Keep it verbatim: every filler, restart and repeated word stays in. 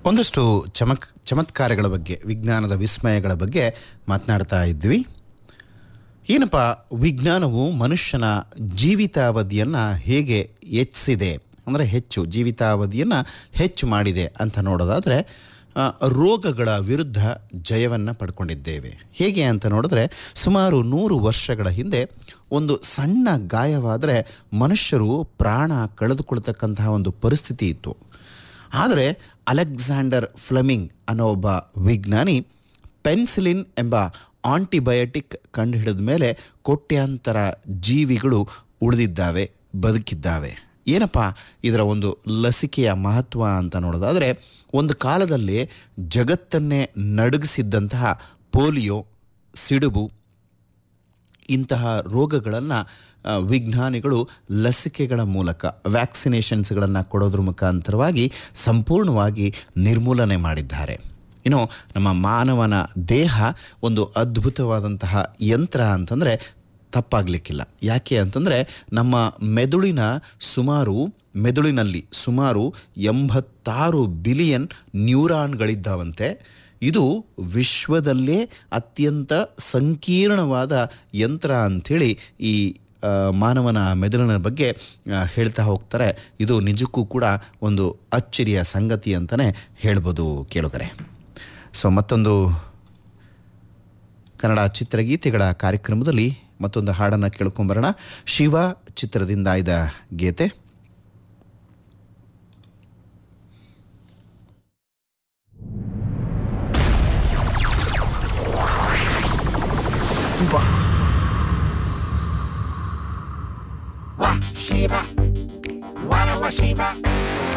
ಒಂದಷ್ಟು ಚಮಕ್ ಚಮತ್ಕಾರಗಳ ಬಗ್ಗೆ, ವಿಜ್ಞಾನದ ವಿಸ್ಮಯಗಳ ಬಗ್ಗೆ ಮಾತನಾಡ್ತಾ ಇದ್ವಿ. ಏನಪ್ಪ, ವಿಜ್ಞಾನವು ಮನುಷ್ಯನ ಜೀವಿತಾವಧಿಯನ್ನು ಹೇಗೆ ಹೆಚ್ಚಿಸಿದೆ, ಅಂದರೆ ಹೆಚ್ಚು ಜೀವಿತಾವಧಿಯನ್ನು ಹೆಚ್ಚು ಮಾಡಿದೆ ಅಂತ ನೋಡೋದಾದರೆ, ರೋಗಗಳ ವಿರುದ್ಧ ಜಯವನ್ನು ಪಡ್ಕೊಂಡಿದ್ದೇವೆ. ಹೇಗೆ ಅಂತ ನೋಡಿದ್ರೆ, ಸುಮಾರು ನೂರು ವರ್ಷಗಳ ಹಿಂದೆ ಒಂದು ಸಣ್ಣ ಗಾಯವಾದರೆ ಮನುಷ್ಯರು ಪ್ರಾಣ ಕಳೆದುಕೊಳ್ತಕ್ಕಂತಹ ಒಂದು ಪರಿಸ್ಥಿತಿ ಇತ್ತು. ಆದರೆ ಅಲೆಕ್ಸಾಂಡರ್ ಫ್ಲೆಮಿಂಗ್ ಅನ್ನೋ ಒಬ್ಬ ವಿಜ್ಞಾನಿ ಪೆನ್ಸಿಲಿನ್ ಎಂಬ ಆಂಟಿಬಯೋಟಿಕ್ ಕಂಡುಹಿಡಿದ ಮೇಲೆ ಕೋಟ್ಯಾಂತರ ಜೀವಿಗಳು ಉಳಿದಿದ್ದಾವೆ, ಬದುಕಿದ್ದಾವೆ. ಏನಪ್ಪ ಇದರ ಒಂದು ಲಸಿಕೆಯ ಮಹತ್ವ ಅಂತ ನೋಡೋದಾದರೆ, ಒಂದು ಕಾಲದಲ್ಲಿ ಜಗತ್ತನ್ನೇ ನಡುಗಿಸಿದ್ದಂತಹ ಪೋಲಿಯೋ, ಸಿಡುಬು ಇಂತಹ ರೋಗಗಳನ್ನು ವಿಜ್ಞಾನಿಗಳು ಲಸಿಕೆಗಳ ಮೂಲಕ, ವ್ಯಾಕ್ಸಿನೇಷನ್ಸ್ಗಳನ್ನು ಕೊಡೋದ್ರ ಮುಖಾಂತರವಾಗಿ ಸಂಪೂರ್ಣವಾಗಿ ನಿರ್ಮೂಲನೆ ಮಾಡಿದ್ದಾರೆ. ಇನ್ನು ನಮ್ಮ ಮಾನವನ ದೇಹ ಒಂದು ಅದ್ಭುತವಾದಂತಹ ಯಂತ್ರ ಅಂತಂದರೆ ತಪ್ಪಾಗಲಿಕ್ಕಿಲ್ಲ. ಯಾಕೆ ಅಂತಂದರೆ, ನಮ್ಮ ಮೆದುಳಿನ ಸುಮಾರು ಮೆದುಳಿನಲ್ಲಿ ಸುಮಾರು ಎಂಬತ್ತಾರು ಬಿಲಿಯನ್ ನ್ಯೂರಾನ್ಗಳಿದ್ದಾವಂತೆ. ಇದು ವಿಶ್ವದಲ್ಲೇ ಅತ್ಯಂತ ಸಂಕೀರ್ಣವಾದ ಯಂತ್ರ ಅಂಥೇಳಿ ಈ ಮಾನವನ ಮೆದುಳಿನ ಬಗ್ಗೆ ಹೇಳ್ತಾ ಹೋಗ್ತಾರೆ. ಇದು ನಿಜಕ್ಕೂ ಕೂಡ ಒಂದು ಅಚ್ಚರಿಯ ಸಂಗತಿ ಅಂತಲೇ ಹೇಳ್ಬೋದು ಕೇಳುಗರೆ. ಸೊ ಮತ್ತೊಂದು ಕನ್ನಡ ಚಿತ್ರಗೀತೆಗಳ ಕಾರ್ಯಕ್ರಮದಲ್ಲಿ ಮತ್ತೊಂದು ಹಾಡನ್ನು ಕೇಳ್ಕೊಂಬರೋಣ. ಶಿವ ಚಿತ್ರದಿಂದ ಆಯ್ದ ಗೀತೆ.